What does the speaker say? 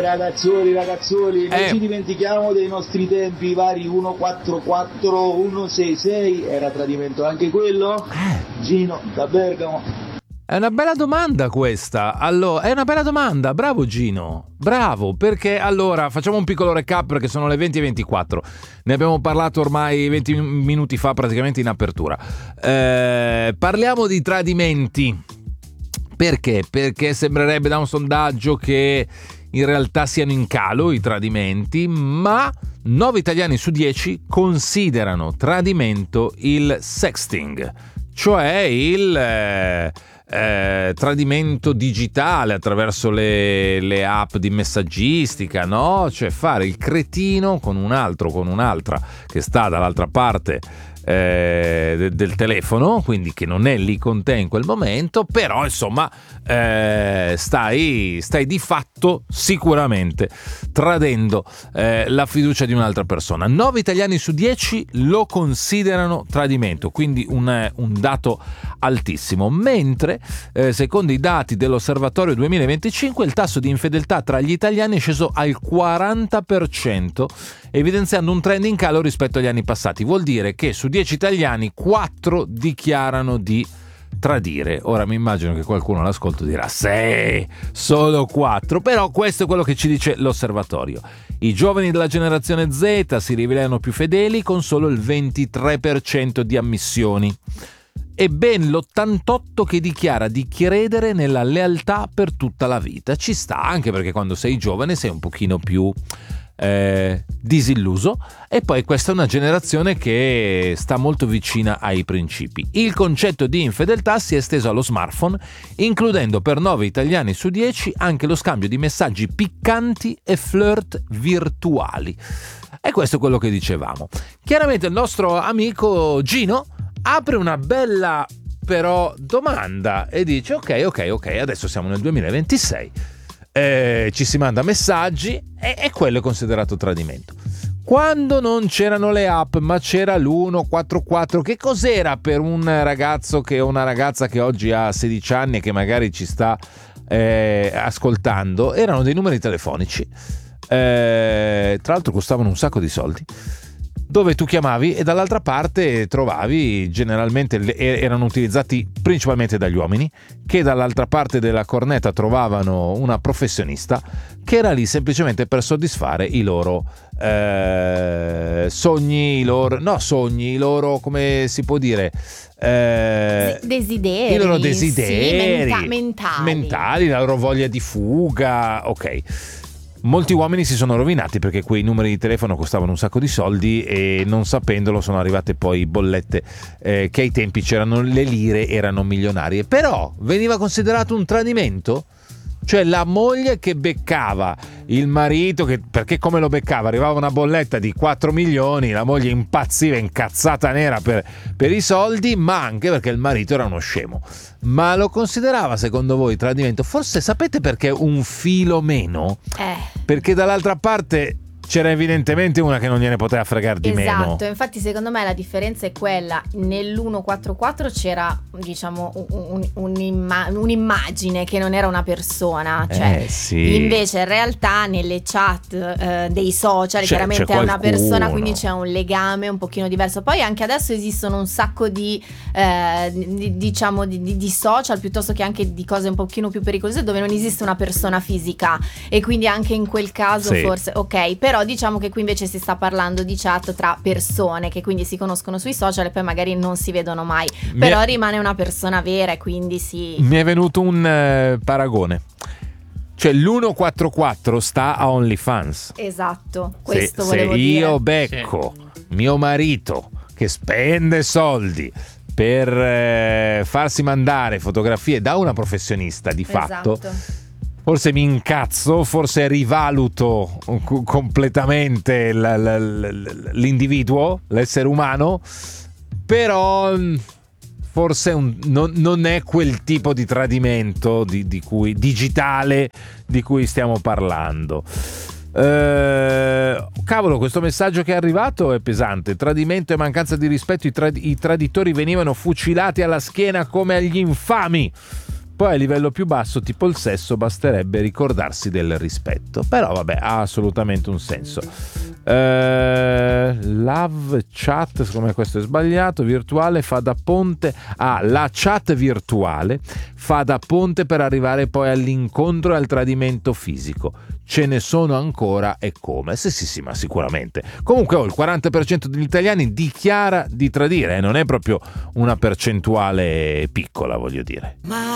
ragazzoli, non ci dimentichiamo dei nostri tempi, vari 144, 166, era tradimento anche quello? Gino da Bergamo. È una bella domanda questa. Allora, è una bella domanda, bravo Gino, bravo, perché allora facciamo un piccolo recap perché sono le 20:24. Ne abbiamo parlato ormai 20 minuti fa praticamente in apertura. Parliamo di tradimenti. Perché? Perché sembrerebbe da un sondaggio che in realtà siano in calo i tradimenti, ma 9 italiani su 10 considerano tradimento il sexting, cioè il tradimento digitale attraverso le app di messaggistica, no? Cioè fare il cretino con un altro, con un'altra che sta dall'altra parte del telefono, quindi che non è lì con te in quel momento, però insomma stai di fatto sicuramente tradendo la fiducia di un'altra persona. 9 italiani su 10 lo considerano tradimento, quindi un dato altissimo, mentre secondo i dati dell'Osservatorio 2025 il tasso di infedeltà tra gli italiani è sceso al 40%, evidenziando un trend in calo rispetto agli anni passati. Vuol dire che su 10 italiani 4 dichiarano di tradire. Ora mi immagino che qualcuno all'ascolto dirà sì, solo 4, però questo è quello che ci dice l'osservatorio. I giovani della generazione Z si rivelano più fedeli con solo il 23% di ammissioni e ben l'88% che dichiara di credere nella lealtà per tutta la vita. Ci sta, anche perché quando sei giovane sei un pochino più disilluso, e poi questa è una generazione che sta molto vicina ai principi. Il concetto di infedeltà si è esteso allo smartphone, includendo per 9 italiani su 10 anche lo scambio di messaggi piccanti e flirt virtuali. E questo è quello che dicevamo. Chiaramente il nostro amico Gino apre una bella però domanda e dice ok, adesso siamo nel 2026, ci si manda messaggi e quello è considerato tradimento. Quando non c'erano le app ma c'era l'144, che cos'era per un ragazzo o una ragazza che oggi ha 16 anni e che magari ci sta ascoltando? Erano dei numeri telefonici, tra l'altro costavano un sacco di soldi, dove tu chiamavi e dall'altra parte trovavi, generalmente erano utilizzati principalmente dagli uomini, che dall'altra parte della cornetta trovavano una professionista che era lì semplicemente per soddisfare i loro sogni, i loro, come si può dire, desideri, i loro desideri sì, mentali, la loro voglia di fuga, ok. Molti uomini si sono rovinati perché quei numeri di telefono costavano un sacco di soldi e non sapendolo sono arrivate poi bollette che ai tempi c'erano le lire, erano milionarie, però veniva considerato un tradimento. Cioè la moglie che beccava il marito, perché come lo beccava? Arrivava una bolletta di 4 milioni, la moglie impazziva, incazzata nera per i soldi, ma anche perché il marito era uno scemo. Ma lo considerava secondo voi tradimento? Forse sapete perché un filo meno? Perché dall'altra parte c'era evidentemente una che non gliene poteva fregare di meno. Esatto, infatti secondo me la differenza è quella: nell'144 c'era, diciamo, un'immagine che non era una persona, cioè sì. Invece in realtà nelle chat dei social chiaramente è una persona, quindi c'è un legame un pochino diverso. Poi anche adesso esistono un sacco di social, piuttosto che anche di cose un pochino più pericolose, dove non esiste una persona fisica, e quindi anche in quel caso sì. Forse ok, però diciamo che qui invece si sta parlando di chat tra persone che quindi si conoscono sui social e poi magari non si vedono mai, però rimane una persona vera, e quindi sì. Mi è venuto un paragone, cioè l'144 sta a OnlyFans. Esatto, questo volevo dire. Se dire. io becco mio marito che spende soldi per farsi mandare fotografie da una professionista di fatto, esatto. Forse mi incazzo, forse rivaluto completamente l'individuo, l'essere umano, però forse non è quel tipo di tradimento digitale di cui stiamo parlando. Cavolo, questo messaggio che è arrivato è pesante. Tradimento e mancanza di rispetto, i traditori venivano fucilati alla schiena come agli infami. Poi a livello più basso, tipo il sesso, basterebbe ricordarsi del rispetto. Però vabbè, ha assolutamente un senso. Love chat, secondo me questo è sbagliato. Virtuale fa da ponte. La chat virtuale fa da ponte per arrivare poi all'incontro e al tradimento fisico. Ce ne sono ancora e come? Sì, ma sicuramente. Comunque il 40% degli italiani dichiara di tradire, non è proprio una percentuale piccola, voglio dire. Ma